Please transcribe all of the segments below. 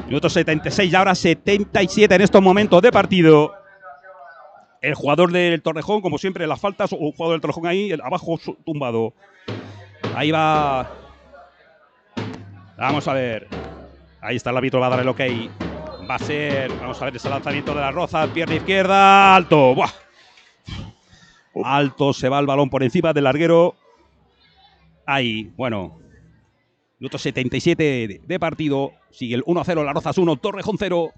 Minuto 76 y ahora 77 en estos momentos de partido. El jugador del Torrejón, como siempre, las faltas, un jugador del Torrejón ahí, abajo tumbado. Ahí va. Vamos a ver. Ahí está el árbitro, va a dar el ok. Va a ser, vamos a ver ese lanzamiento de la Roza, pierna izquierda, alto. ¡Buah! Alto, se va el balón por encima del larguero. Ahí, bueno. Minuto 77 de partido. Sigue el 1-0, la Rozas 1, Torrejón 0.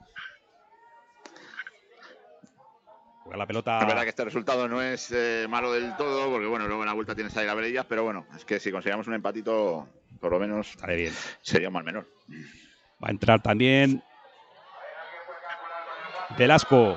La pelota. Es verdad que este resultado no es malo del todo, porque bueno, luego en la vuelta tienes ahí la Verillas, pero bueno, es que si conseguíamos un empatito, por lo menos Sale bien. Sería un mal menor. Va a entrar también Velasco.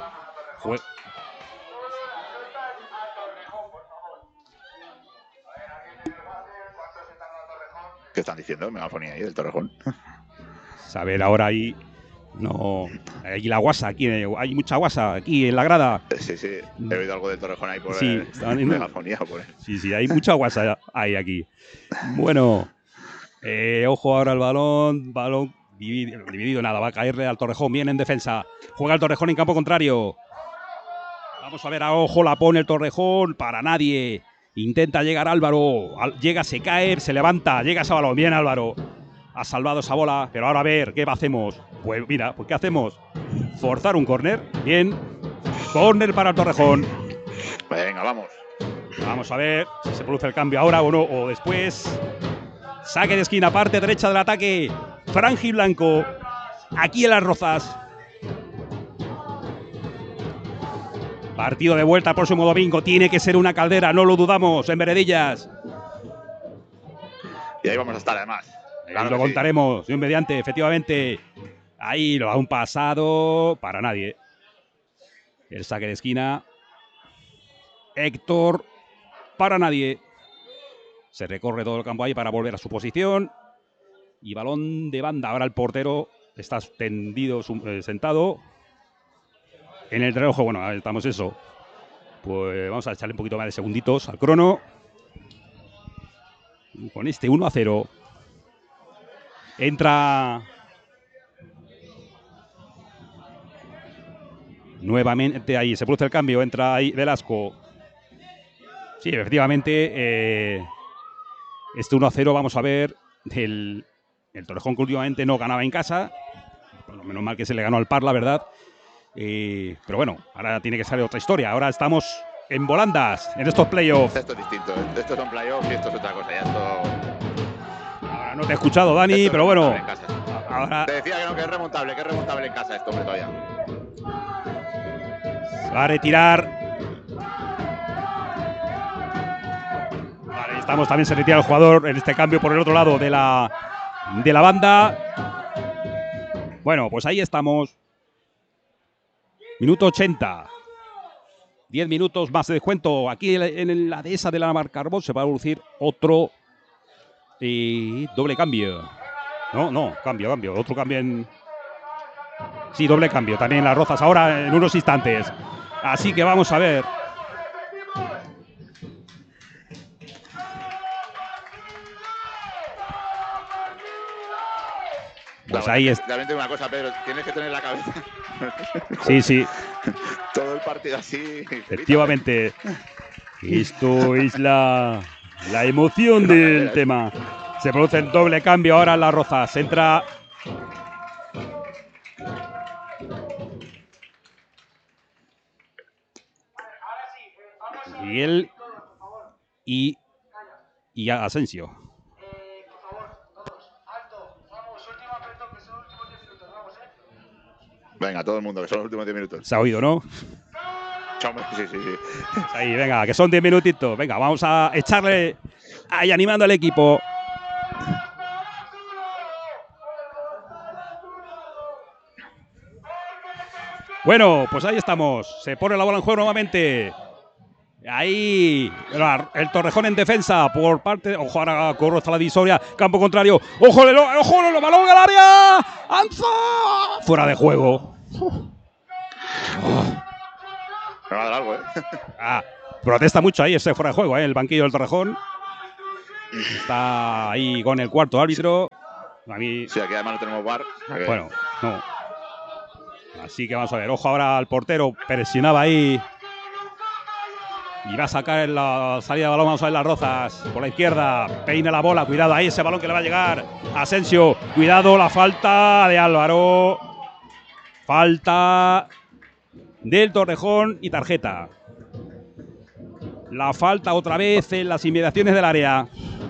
¿Qué están diciendo? Megafonía ahí del Torrejón. Saber ahora ahí. No, hay la guasa aquí, hay mucha guasa aquí en la grada. Sí, sí, he oído algo del Torrejón ahí por sí, megafonía. Por sí, hay mucha guasa ahí aquí. Bueno, ojo ahora el balón dividido, nada, va a caerle al Torrejón, viene en defensa, juega el Torrejón en campo contrario. Vamos a ver, a ojo la pone el Torrejón, para nadie. Intenta llegar Álvaro, llega, se cae, se levanta, llega ese balón, bien Álvaro. Ha salvado esa bola, pero ahora a ver, ¿qué hacemos? Pues mira, ¿qué hacemos? Forzar un córner. Bien. Córner para el Torrejón. Venga, vamos. Vamos a ver si se produce el cambio ahora o no, o después. Saque de esquina, parte derecha del ataque. Franji Blanco. Aquí en Las Rozas. Partido de vuelta el próximo domingo. Tiene que ser una caldera, no lo dudamos, en Veredillas. Y ahí vamos a estar además. Claro, lo contaremos, Dios mediante, efectivamente. Ahí lo da un pasado para nadie. El saque de esquina. Héctor, para nadie. Se recorre todo el campo ahí para volver a su posición. Y balón de banda. Ahora el portero está tendido, sentado. En el reloj, bueno, estamos eso. Pues vamos a echarle un poquito más de segunditos al crono. Con este 1-0. Entra nuevamente ahí, se produce el cambio, entra ahí Velasco. Sí, efectivamente, este 1-0, vamos a ver, el Torrejón que últimamente no ganaba en casa. Bueno, menos mal que se le ganó al Parla, ¿verdad? Pero bueno, ahora tiene que salir otra historia. Ahora estamos en volandas, en estos playoffs. Esto es distinto, estos son playoffs y esto es otra cosa. Ya esto... Ahora no te he escuchado, Dani, pero bueno. Ahora... Te decía que no, que es remontable en casa esto, hombre, todavía. Se va a retirar. Vale, estamos, también se retira el jugador en este cambio por el otro lado de la banda. Bueno, pues ahí estamos. Minuto 80. 10 minutos más de descuento. Aquí en la dehesa de la Navalcarbón se va a producir otro doble cambio. No, cambio. Otro cambio en... Sí, doble cambio. También Las Rozas ahora en unos instantes. Así que vamos a ver. Pues ahí es. También tengo una cosa, Pedro. Tienes que tener la cabeza. Sí. Todo el partido así. Efectivamente. Esto es la emoción del tema. Se produce el doble cambio ahora en Las Rozas. Entra... Miguel y Asensio. Venga, todo el mundo, que son los últimos 10 minutos. Se ha oído, ¿no? Sí. Ahí, venga, que son 10 minutitos. Venga, vamos a echarle ahí animando al equipo. Bueno, pues ahí estamos. Se pone la bola en juego nuevamente. Ahí el Torrejón en defensa por parte. Ojo, ahora corro hasta la divisoria. Campo contrario. Ojo, balón al área. ¡Anza! Fuera de juego. Me va a dar algo, Protesta mucho ahí ese fuera de juego, el banquillo del Torrejón. Está ahí con el cuarto árbitro. A mí, Sí, aquí además no tenemos VAR. bueno, no. Así que vamos a ver. Ojo ahora al portero. Presionaba ahí. Y va a sacar en la salida de balón. Vamos a ver Las Rozas. Por la izquierda. Peina la bola. Cuidado ahí ese balón que le va a llegar. Asensio. Cuidado la falta de Álvaro. Falta del Torrejón y tarjeta. La falta otra vez en las inmediaciones del área.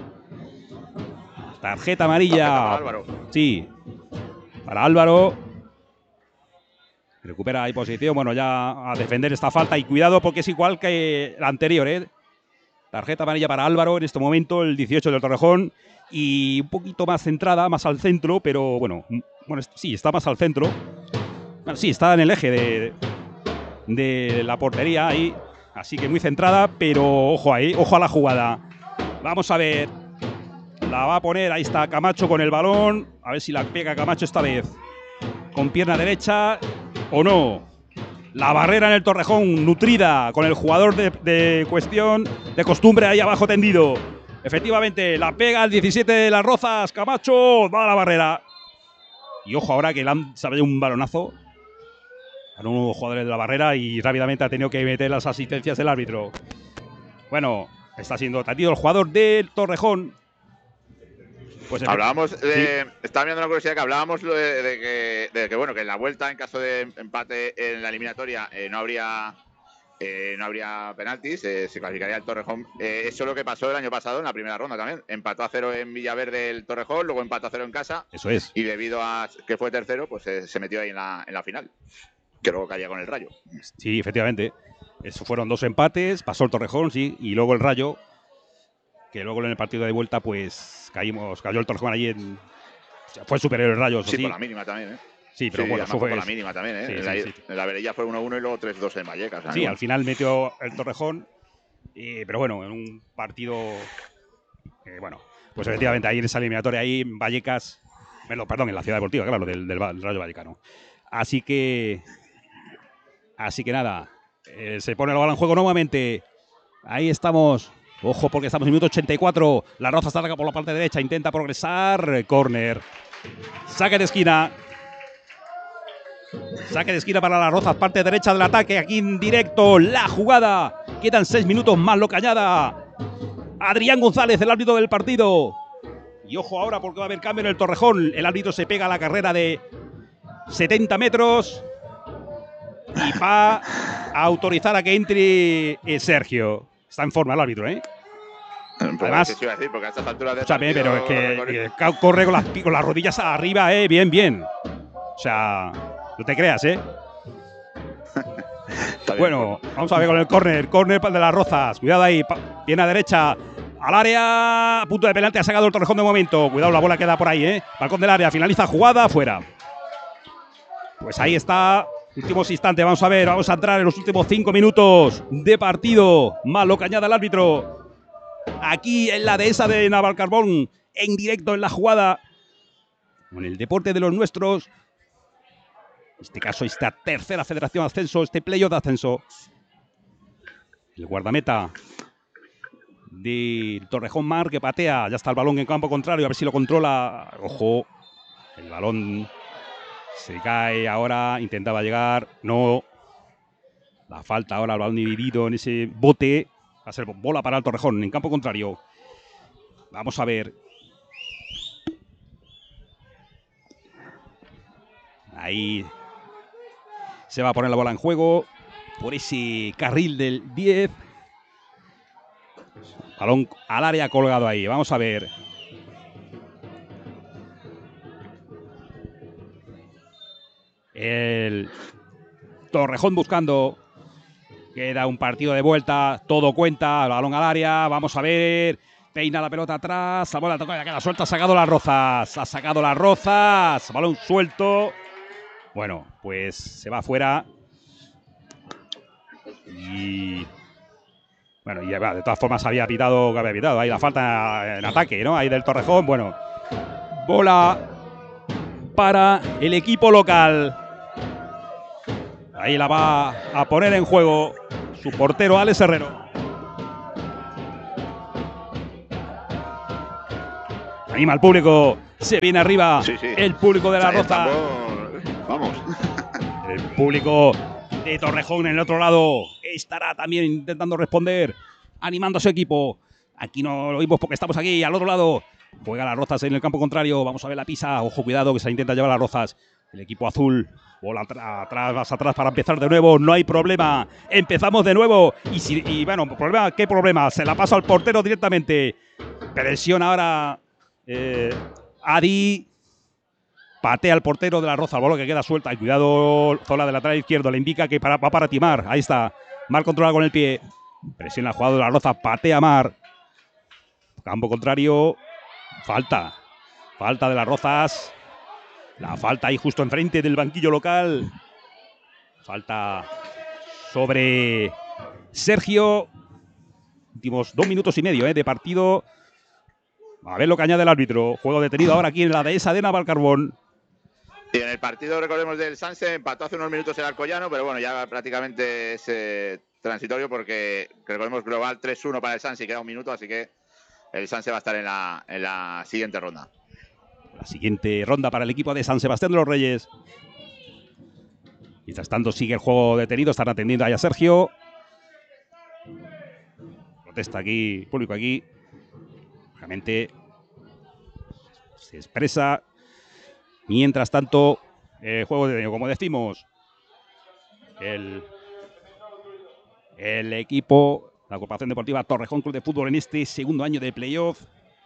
Tarjeta amarilla. Tarjeta para Álvaro. Sí. Para Álvaro. Recupera ahí posición. Bueno, ya a defender esta falta. Y cuidado porque es igual que la anterior, ¿eh? Tarjeta amarilla para Álvaro en este momento, el 18 del Torrejón. Y un poquito más centrada, más al centro. Pero bueno, sí, está más al centro. Bueno, sí, está en el eje de la portería ahí. Así que muy centrada, pero ojo ahí, ojo a la jugada. Vamos a ver. La va a poner, ahí está Camacho con el balón. A ver si la pega Camacho esta vez. Con pierna derecha o no. La barrera en el Torrejón, nutrida con el jugador de cuestión, de costumbre ahí abajo tendido. Efectivamente, la pega el 17 de Las Rozas. Camacho va a la barrera. Y ojo ahora que le han salido un balonazo a unos jugadores de la barrera y rápidamente ha tenido que meter las asistencias del árbitro. Bueno, está siendo atendido el jugador del Torrejón. Pues hablábamos, sí. estaba viendo una curiosidad que hablábamos de que bueno, que en la vuelta, en caso de empate en la eliminatoria, no habría penaltis, se clasificaría el Torrejón. Eso es lo que pasó el año pasado en la primera ronda también. Empató a 0 en Villaverde el Torrejón, luego empató a 0 en casa. Eso es. Y debido a que fue tercero, pues se metió ahí en la final. Que luego caía con el Rayo. Sí, efectivamente. Eso fueron 2 empates, pasó el Torrejón, sí, y luego el Rayo, que luego en el partido de vuelta, pues cayó el Torrejón allí en. O sea, fue superior el Rayo, eso sí. Sí, por la mínima también, ¿eh? Sí, pero bueno, eso fue por la mínima también, ¿eh? Sí, en la Verella fue 1-1 y luego 3-2 en Vallecas. Sí, bueno. Al final metió el Torrejón, pero bueno, en un partido. Bueno, pues efectivamente ahí en esa eliminatoria, ahí en Vallecas. Perdón, en la Ciudad Deportiva, claro, del Rayo Vallecano. Así que nada, se pone la bola en juego nuevamente. Ahí estamos. Ojo porque estamos en el minuto 84. La Roza está por la parte derecha. Intenta progresar. Córner. Saque de esquina. Saque de esquina para la Rozas. Parte derecha del ataque. Aquí en directo. La jugada. Quedan 6 minutos más. Lo Cañada. Adrián González, el árbitro del partido. Y ojo ahora porque va a haber cambio en el Torrejón. El árbitro se pega a la carrera de 70 metros. Y va a autorizar a que entre Sergio. Está en forma el árbitro, ¿eh? Además, iba a decir, porque a estas alturas de partido, pero es que corre con las rodillas arriba, bien, bien. O sea, no te creas, ¿eh? Bueno, vamos a ver con el córner de Las Rozas. Cuidado ahí, viene a derecha, al área, a punto de penalti, ha sacado el Torrejón de momento. Cuidado, la bola queda por ahí, ¿eh? Balcón del área, finaliza jugada, fuera. Pues ahí está. Últimos instantes, vamos a ver, vamos a entrar en los últimos 5 minutos de partido. Malo Cañada el árbitro. Aquí en la dehesa de Navalcarbón, en directo en la jugada. Con el deporte de los nuestros. En este caso, esta tercera federación de ascenso, este playoff de ascenso. El guardameta del Torrejón Mar que patea. Ya está el balón en campo contrario, a ver si lo controla. Ojo, el balón se cae ahora, intentaba llegar, no. La falta ahora, el balón dividido en ese bote. Va a ser bola para el Torrejón en campo contrario. Vamos a ver. Ahí se va a poner la bola en juego por ese carril del 10. Balón al área colgado ahí. Vamos a ver. El Torrejón buscando. Queda un partido de vuelta. Todo cuenta. El balón al área. Vamos a ver. Peina la pelota atrás. La bola toca, queda suelta. Ha sacado Las Rozas. Ha sacado Las Rozas. Balón suelto. Bueno, pues se va afuera. Y bueno, y de todas formas había pitado ahí la falta en ataque, ¿no? Ahí del Torrejón. Bueno, bola para el equipo local. Ahí la va a poner en juego su portero Alex Herrero. Anima al público. Se viene arriba el público de La Roza. Vamos. El público de Torrejón en el otro lado estará también intentando responder, animando a su equipo. Aquí no lo oímos porque estamos aquí al otro lado. Juega Las Rozas en el campo contrario. Vamos a ver la pisa. Ojo, cuidado, que se intenta llevar Las Rozas. El equipo azul. Bola atrás, más atrás para empezar de nuevo. No hay problema. Empezamos de nuevo. Y bueno, ¿problema? ¿Qué problema? Se la pasa al portero directamente. Presiona ahora Adi. Patea al portero de La Roza. El balón que queda suelta. Y cuidado, zona del lateral izquierdo. Le indica que va para Timar. Ahí está. Mar controla con el pie. Presiona el jugador de La Roza. Patea Mar. Campo contrario. Falta de Las Rozas. La falta ahí justo enfrente del banquillo local. Falta sobre Sergio. Últimos 2 minutos y medio de partido. A ver lo que añade el árbitro. Juego detenido ahora aquí en la dehesa de Navalcarbón. Y en el partido, recordemos, del Sanse, empató hace unos minutos el Alcoyano, pero bueno, ya prácticamente es transitorio porque, recordemos, global 3-1 para el Sanse y queda un minuto, así que el Sanse va a estar en la siguiente ronda. La siguiente ronda para el equipo de San Sebastián de los Reyes. Mientras tanto sigue el juego detenido, están atendiendo ahí a Sergio. Protesta aquí, público aquí. Realmente se expresa. Mientras tanto, el juego detenido, como decimos, el equipo, la Agrupación Deportiva Torrejón Club de Fútbol en este segundo año de playoff.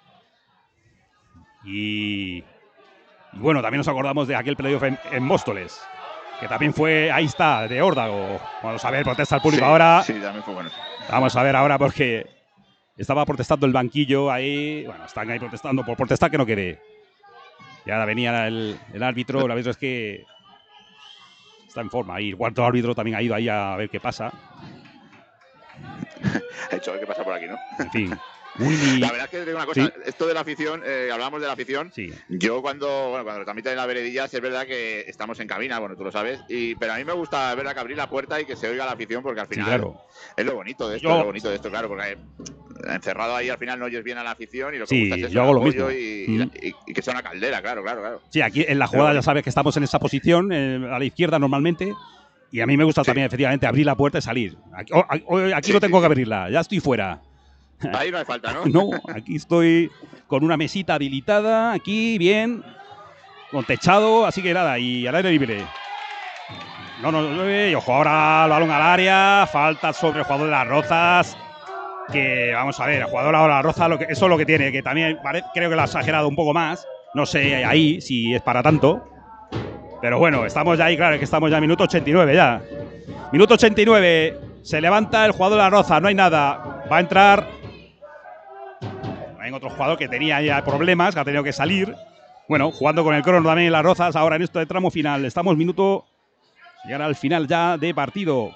Y bueno, también nos acordamos de aquel playoff en Móstoles, que también fue, ahí está, de Órdago. Vamos a ver, protesta el público ahora. Sí, también fue bueno. Vamos a ver ahora porque estaba protestando el banquillo ahí. Bueno, están ahí protestando por protestar que no quiere. Y ahora venía el árbitro. El árbitro es que está en forma. Y el cuarto árbitro también ha ido ahí a ver qué pasa. Ha hecho a ver qué pasa por aquí, ¿no? En fin. La verdad es que te digo una cosa, esto de la afición, hablábamos de la afición. Sí. Yo cuando lo transmiten en la veredilla, es verdad que estamos en cabina, bueno, tú lo sabes, pero a mí me gusta, verdad, que abrir la puerta y que se oiga la afición, porque al final claro, es lo bonito de esto, claro, porque encerrado ahí al final no oyes bien a la afición y lo que gusta es eso, yo hago lo mismo. Y que sea una caldera, claro. Sí, aquí en la jugada ya sabes que estamos en esa posición, a la izquierda normalmente. Y a mí me gusta también, efectivamente, abrir la puerta y salir. Aquí no tengo que abrirla, ya estoy fuera. Ahí no hay falta, ¿no? No, aquí estoy con una mesita habilitada, aquí bien, con techado, así que nada, y al aire libre. Y ojo ahora el balón al área, falta sobre el jugador de Las Rozas, que vamos a ver, el jugador de Las Rozas, eso es lo que tiene, que también creo que lo ha exagerado un poco más, no sé ahí si es para tanto, pero bueno, estamos ya ahí, claro, que estamos ya en minuto 89 ya. Minuto 89, se levanta el jugador de Las Rozas, no hay nada, va a entrar. Hay otro jugador que tenía ya problemas, que ha tenido que salir. Bueno, jugando con el crono también en Las Rozas, ahora en esto de tramo final. Estamos minuto, llegar al final ya de partido.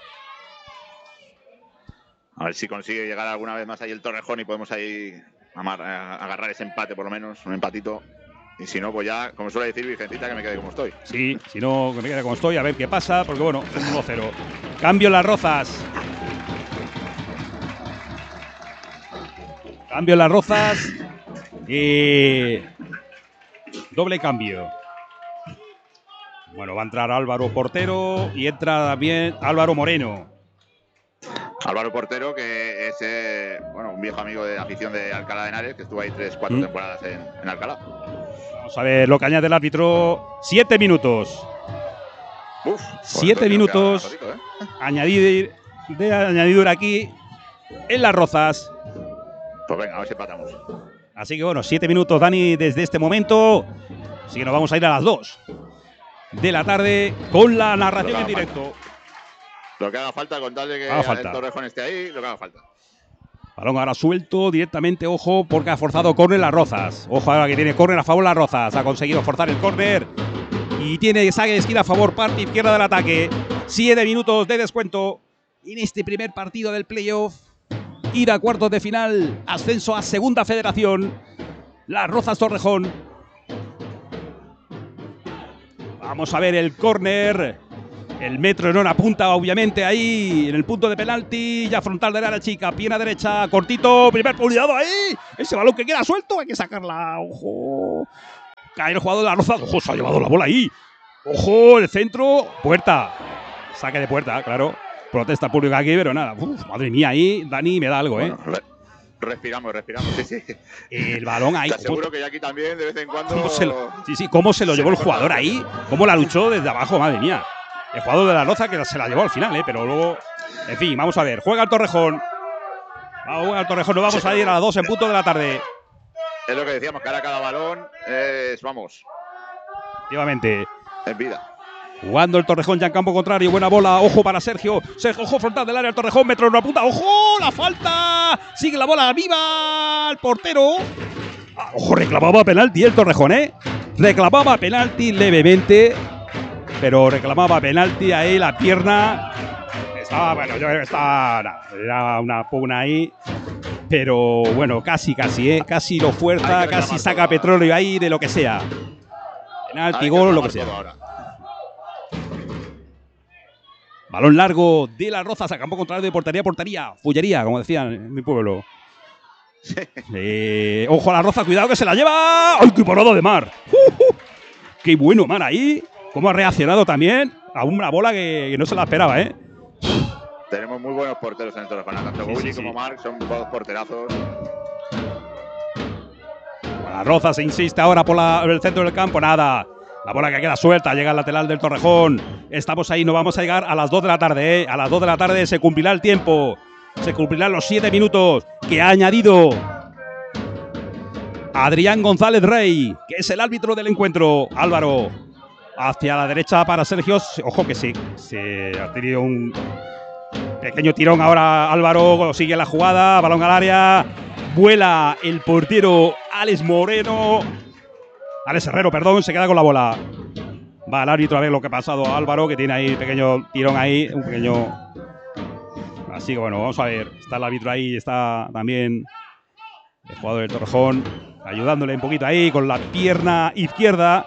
A ver si consigue llegar alguna vez más ahí el Torrejón y podemos ahí agarrar ese empate por lo menos, un empatito. Y si no, pues ya, como suele decir Virgencita, que me quede como estoy. Sí, si no, que me quede como estoy, a ver qué pasa, porque bueno, es 1-0. Cambio en Las Rozas. Cambio en Las Rozas. Doble cambio. Bueno, va a entrar Álvaro Portero y entra también Álvaro Moreno. Álvaro Portero, que es un viejo amigo de la afición de Alcalá de Henares, que estuvo ahí 3-4 temporadas en Alcalá. Vamos a ver lo que añade el árbitro. 7 minutos. 7 minutos. Añadidura aquí en Las Rozas. Pues venga, a ver si empatamos. Así que bueno, 7 minutos, Dani, desde este momento. Así que nos vamos a ir a las 2 de la tarde con la narración en directo. Lo que haga falta, con tal de que el Torrejón esté ahí, lo que haga falta. Balón ahora suelto directamente, ojo, porque ha forzado córner Las Rozas. Ojo ahora que tiene córner a favor Las Rozas. Ha conseguido forzar el córner y tiene saque de esquina a favor, parte izquierda del ataque. 7 minutos de descuento en este primer partido del playoff. Ir a cuartos de final, ascenso a Segunda Federación. Las Rozas Torrejón. Vamos a ver el córner El metro no apunta, obviamente, ahí en el punto de penalti. Ya frontal de la chica, pierna derecha, cortito. Primer cuidado ahí. Ese balón que queda suelto, hay que sacarla. Ojo. Cae el jugador de la Roza. Ojo, se ha llevado la bola ahí. Ojo, el centro. Puerta. Saque de puerta, claro. Protesta pública aquí, pero nada. Uf, madre mía, ahí Dani me da algo, ¿eh? Bueno, respiramos, sí, sí. El balón ahí. Te aseguro que ya aquí también, de vez en cuando. ¿Cómo se lo llevó el jugador ahí? ¿Cómo la luchó desde abajo? Madre mía. El jugador de la Roza que se la llevó al final, pero luego. En fin, vamos a ver. Juega el Torrejón. Juega el Torrejón. Nos vamos a ir a las 2 en punto de la tarde. Es lo que decíamos, que ahora cada balón es, vamos. Efectivamente. En vida. Jugando el Torrejón ya en campo contrario. Buena bola. Ojo para Sergio. Sergio, ojo frontal del área. El Torrejón. Metro en una punta. ¡Ojo! ¡La falta! Sigue la bola. ¡Viva! El portero. Ojo, reclamaba penalti el Torrejón, ¿eh? Reclamaba penalti levemente. Pero reclamaba penalti ahí. La pierna. Estaba, bueno, yo creo que estaba. Era una pugna ahí. Pero bueno, casi, ¿eh? Casi lo fuerza. Casi saca petróleo ahí de lo que sea. Penalti, gol, lo que sea. Balón largo de la Rozas a campo contrario de portería a portería. Fullería, como decían en mi pueblo. Ojo a la Roza, cuidado que se la lleva. ¡Ay, qué parado de Mar! ¡Qué bueno, Mar, ahí! Cómo ha reaccionado también a una bola que no se la esperaba, ¿eh? Tenemos muy buenos porteros en el Torrejón. Tanto Willy como Marc son dos porterazos. La Roza se insiste ahora por el centro del campo. Nada. La bola que queda suelta, llega al lateral del Torrejón. Estamos ahí, no vamos a llegar a las 2 de la tarde, ¿eh? A las 2 de la tarde se cumplirá el tiempo. Se cumplirán los 7 minutos que ha añadido Adrián González Rey, que es el árbitro del encuentro. Álvaro, hacia la derecha para Sergio. Ojo que sí, se ha tenido un pequeño tirón ahora Álvaro. Sigue la jugada, balón al área. Vuela el portero Alex Herrero, perdón, se queda con la bola. Va el árbitro a ver lo que ha pasado a Álvaro, que tiene ahí pequeño tirón ahí, un pequeño. Así que bueno, vamos a ver. Está el árbitro ahí, está también el jugador del Torrejón, ayudándole un poquito ahí con la pierna izquierda.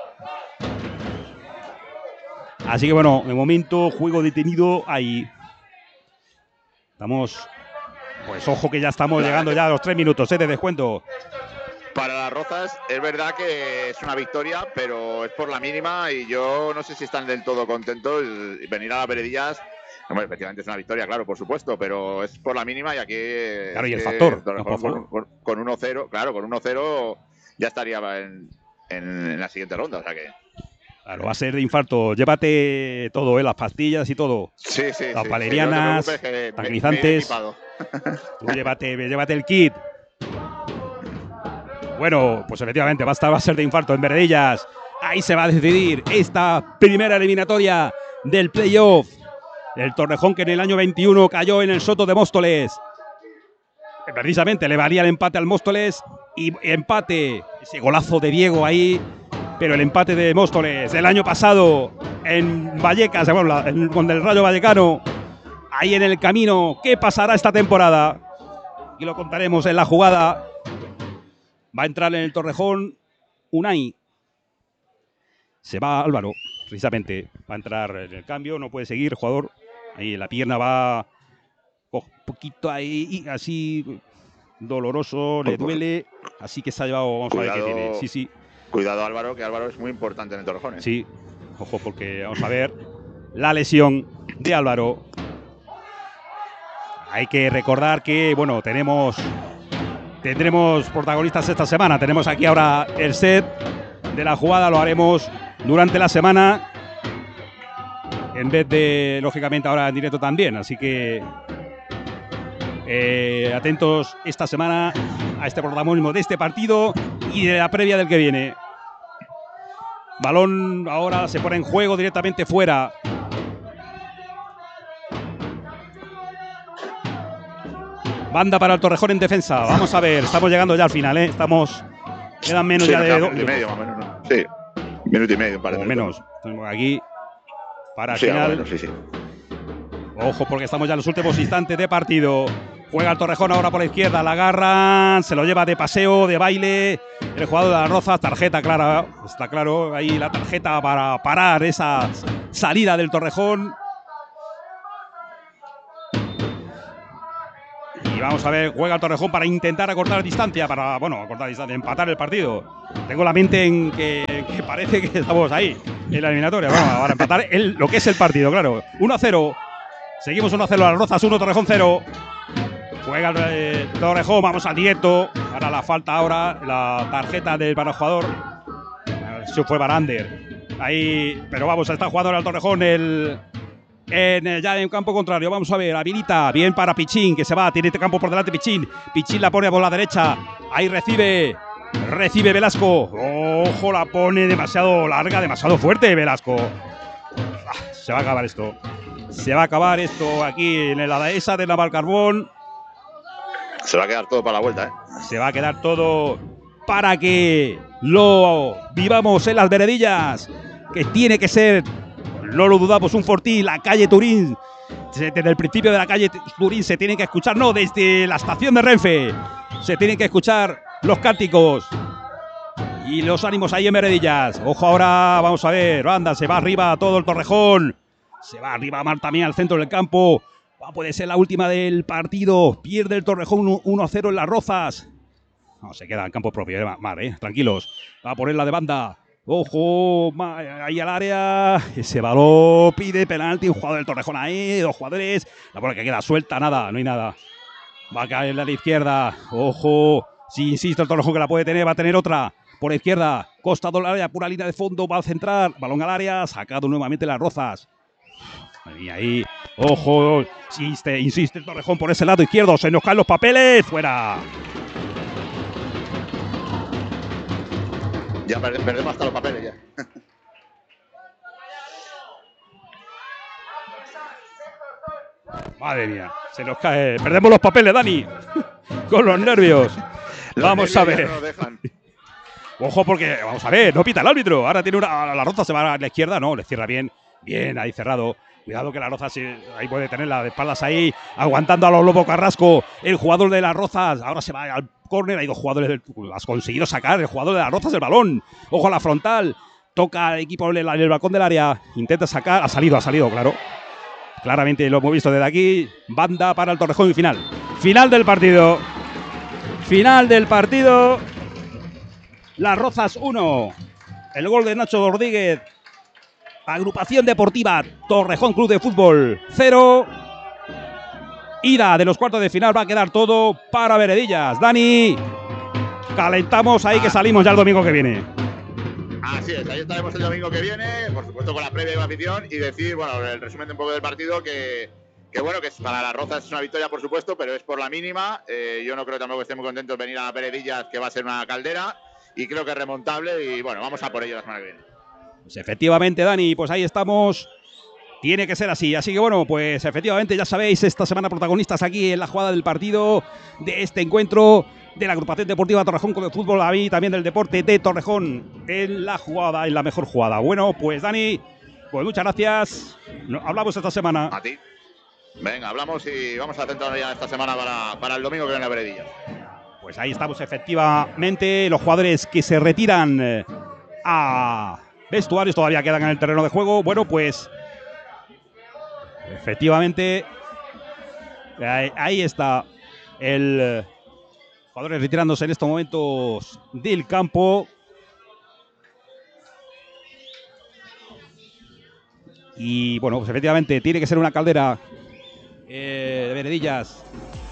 Así que bueno, de momento, juego detenido ahí. Estamos. Pues ojo que ya estamos llegando ya a los 3 minutos de descuento. Para las Rozas es verdad que es una victoria, pero es por la mínima y yo no sé si están del todo contentos. Venir a las Veredillas, bueno, efectivamente es una victoria, claro, por supuesto, pero es por la mínima y aquí… Claro, y el factor. Con 1-0, claro, con 1-0 ya estaría en la siguiente ronda, o sea que… Claro, va a ser de infarto. Llévate todo, las pastillas y todo. Sí. Las valerianas, tranquilizantes. Tú llévate el kit. Bueno, pues efectivamente va a ser de infarto en Veredillas. Ahí se va a decidir esta primera eliminatoria del playoff. El Torrejón que en el año 21 cayó en el Soto de Móstoles. Precisamente le valía el empate al Móstoles y empate, ese golazo de Diego ahí. Pero el empate de Móstoles el año pasado en Vallecas, con el Rayo Vallecano, ahí en el camino. ¿Qué pasará esta temporada? Y lo contaremos en la jugada. Va a entrar en el Torrejón Unai. Se va Álvaro, precisamente. Va a entrar en el cambio, no puede seguir el jugador. Ahí la pierna va un poquito ahí, así doloroso, le duele. Así que se ha llevado, vamos a ver qué tiene. Sí. Cuidado Álvaro, que Álvaro es muy importante en el Torrejón. Sí, ojo, porque vamos a ver la lesión de Álvaro. Hay que recordar que, bueno, tendremos protagonistas esta semana. Tenemos aquí ahora el set de la jugada, lo haremos durante la semana, en vez de, lógicamente, ahora en directo también. Así que atentos esta semana a este protagonismo de este partido y de la previa del que viene. Balón ahora se pone en juego directamente fuera. Banda para el Torrejón en defensa. Vamos a ver, estamos llegando ya al final, ¿eh? Quedan menos ya de 2 minutos y medio, más o menos, ¿no? Sí, minuto y medio, parece. O menos. Estamos aquí para el final. Bueno, sí. Ojo, porque estamos ya en los últimos instantes de partido. Juega el Torrejón ahora por la izquierda, la agarran, se lo lleva de paseo, de baile. El jugador de la Roza, tarjeta clara, está claro, ahí la tarjeta para parar esa salida del Torrejón. vamos a ver, juega el Torrejón para intentar acortar distancia, empatar el partido. Tengo la mente en que parece que estamos ahí, en la eliminatoria. Bueno, ahora empatar lo que es el partido, claro. 1-0. Seguimos 1-0, Las Rozas 1, Torrejón 0. Juega el Torrejón, vamos al directo. Ahora la falta ahora, la tarjeta del para el jugador. Eso fue Barander. Ahí, pero vamos, está jugando ahora el Torrejón ya en campo contrario. Vamos a ver, habilita bien para Pichín, que se va, tiene este campo por delante Pichín. Pichín la pone por la derecha. Ahí recibe Velasco. Ojo, la pone demasiado larga, demasiado fuerte Velasco. Se va a acabar esto. Se va a acabar esto aquí en la dehesa de Navalcarbón. Se va a quedar todo para la vuelta, ¿eh? Se va a quedar todo para que lo vivamos en las veredillas, que tiene que ser, no lo dudamos, un fortín. La calle Turín, desde el principio de la calle Turín se tienen que escuchar, no, desde la estación de Renfe se tienen que escuchar los cánticos y los ánimos ahí en veredillas. Ojo ahora, vamos a ver, anda, se va arriba todo el Torrejón, se va arriba Mar también al centro del campo. Puede ser la última del partido. Pierde el Torrejón 1-0 en Las Rozas. No, se queda en campo propio, Mar, tranquilos. Va a ponerla de banda. Ojo, ahí al área. Ese balón pide penalti. Un jugador del Torrejón ahí. 2 jugadores. La bola que queda suelta, nada, no hay nada. Va a caer a la izquierda. Ojo. Si insiste el Torrejón que la puede tener, va a tener otra. Por la izquierda. Costado al área, pura línea de fondo. Va a centrar. Balón al área. Sacado nuevamente Las Rozas. Y ahí, ojo, insiste el Torrejón por ese lado izquierdo, se nos caen los papeles, fuera. Ya perdemos hasta los papeles ya. Madre mía, se nos cae, perdemos los papeles, Dani, con los nervios. Vamos a ver. Ojo porque, vamos a ver, no pita el árbitro, ahora tiene la Roza se va a la izquierda, no, le cierra bien, ahí cerrado. Cuidado que la Rozas ahí puede tenerla de espaldas ahí, aguantando a los Lobo Carrasco, el jugador de Las Rozas. Ahora se va al córner, hay 2 jugadores, has conseguido sacar el jugador de Las Rozas el balón. Ojo a la frontal, toca el equipo en el balcón del área, intenta sacar, ha salido, claro. Claramente lo hemos visto desde aquí, banda para el Torrejón y final. Final del partido. Las Rozas 1, el gol de Nacho Rodríguez. Agrupación Deportiva Torrejón Club de Fútbol 0. Ida de los cuartos de final, va a quedar todo para veredillas. Dani, calentamos ahí que salimos ya el domingo que viene. Así es, ahí estaremos el domingo que viene, por supuesto con la previa y la afición, y decir, bueno, el resumen de un poco del partido, que bueno, que para Las Rozas es una victoria por supuesto, pero es por la mínima. Yo no creo tampoco que esté muy contentos de venir a Veredillas, que va a ser una caldera, y creo que es remontable, y bueno, vamos a por ello la semana que viene. Pues efectivamente, Dani, pues ahí estamos. Tiene que ser así. Así que bueno, pues efectivamente, ya sabéis, esta semana protagonistas aquí en la jugada del partido de este encuentro de la Agrupación Deportiva Torrejón Club de Fútbol, a mí también del deporte de Torrejón en la jugada, en la mejor jugada. Bueno, pues Dani, pues muchas gracias. Hablamos esta semana. A ti. Venga, hablamos y vamos a centrarnos ya esta semana para el domingo que viene a Veredillas. Pues ahí estamos efectivamente, los jugadores que se retiran a vestuarios todavía quedan en el terreno de juego. Bueno, pues efectivamente ahí está el jugadores retirándose en estos momentos del campo. Y bueno, pues efectivamente tiene que ser una caldera de Veredillas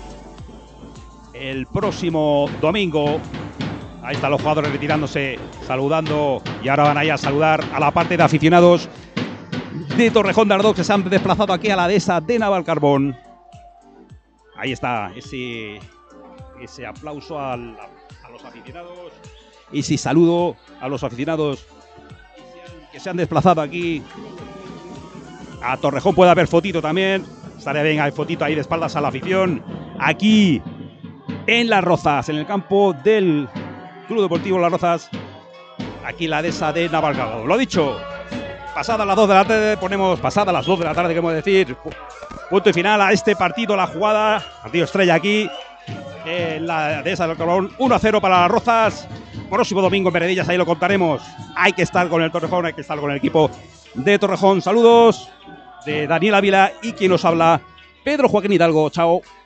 el próximo domingo. Ahí están los jugadores retirándose, saludando, y ahora van ahí a saludar a la parte de aficionados de Torrejón de Ardoz que se han desplazado aquí a la dehesa de Navalcarbón. Ahí está ese aplauso a los aficionados, ese saludo a los aficionados que se han desplazado aquí a Torrejón. Puede haber fotito también, estaría bien, hay fotito ahí de espaldas a la afición, aquí en Las Rozas, en el campo del Club Deportivo Las Rozas, aquí la dehesa de Navalcarbón. Lo dicho, pasadas las 2 de la tarde, pasadas las 2 de la tarde, queremos decir, punto y final a este partido, la jugada, partido estrella aquí en la dehesa del Navalcarbón, 1-0 para Las Rozas. Próximo domingo en Veredillas, ahí lo contaremos. Hay que estar con el Torrejón, hay que estar con el equipo de Torrejón. Saludos de Daniel Ávila y quien nos habla, Pedro Joaquín Hidalgo. Chao.